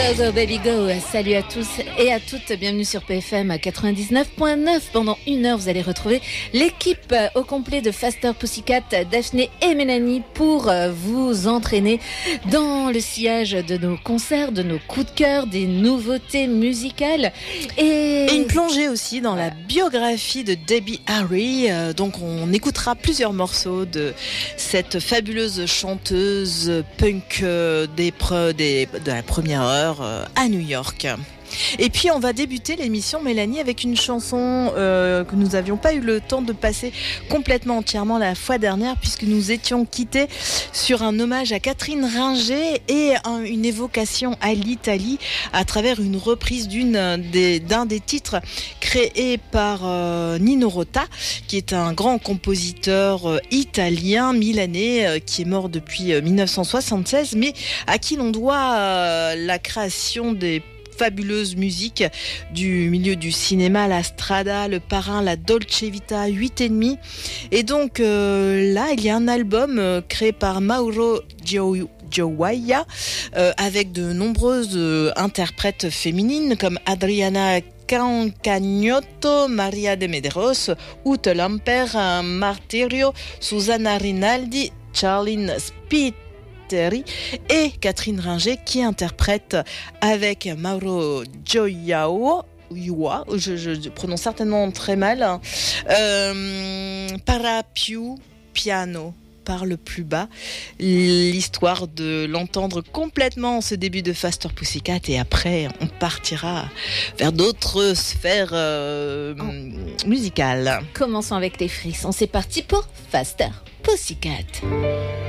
Go Baby Go, salut à tous et à toutes, bienvenue sur PFM à 99.9. Pendant une heure, vous allez retrouver l'équipe au complet de Faster Pussycat, Daphné et Mélanie pour vous entraîner dans le sillage de nos concerts, de nos coups de cœur, des nouveautés musicales et une plongée aussi dans la biographie de Debbie Harry. Donc on écoutera plusieurs morceaux de cette fabuleuse chanteuse punk de la première heure à New York. Et puis on va débuter l'émission, Mélanie, avec une chanson que nous n'avions pas eu le temps de passer complètement entièrement la fois dernière, puisque nous étions quittés sur un hommage à Catherine Ringer et une évocation à l'Italie à travers une reprise d'un des titres créés par Nino Rota, qui est un grand compositeur italien milanais qui est mort depuis 1976, mais à qui l'on doit la création des fabuleuse musique du milieu du cinéma, la Strada, le Parrain, la Dolce Vita, 8,5. Et donc là, il y a un album créé par Mauro Gioia avec de nombreuses interprètes féminines comme Adriana Campagnotto, Maria de Medeiros, Ute Lamper, Martirio, Susanna Rinaldi, Charlene Spiteri et Catherine Ringer qui interprète avec Mauro Gioia, je prononce certainement très mal, Para più piano, parle plus bas, l'histoire de l'entendre complètement en ce début de Faster Pussycat, et après on partira vers d'autres sphères musicales. Commençons avec les frissons, c'est parti pour Faster Pussycat.